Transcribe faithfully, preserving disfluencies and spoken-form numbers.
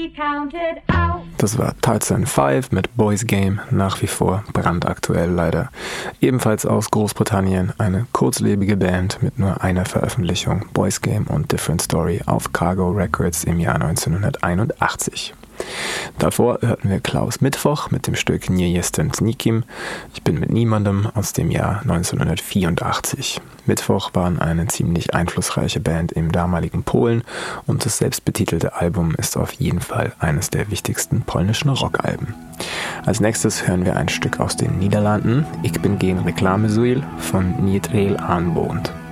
Das war Tarzan fünf mit Boys Game, nach wie vor brandaktuell leider. Ebenfalls aus Großbritannien, eine kurzlebige Band mit nur einer Veröffentlichung, Boys Game und Different Story auf Cargo Records im Jahr neunzehnhunderteinundachtzig. Davor hörten wir Klaus Mittwoch mit dem Stück Nie jestem z nikim. Ich bin mit niemandem aus dem Jahr neunzehnhundertvierundachtzig. Mittwoch waren eine ziemlich einflussreiche Band im damaligen Polen und das selbstbetitelte Album ist auf jeden Fall eines der wichtigsten polnischen Rockalben. Als nächstes hören wir ein Stück aus den Niederlanden, Ich bin geen reclamezuil von Niet heel aanboond.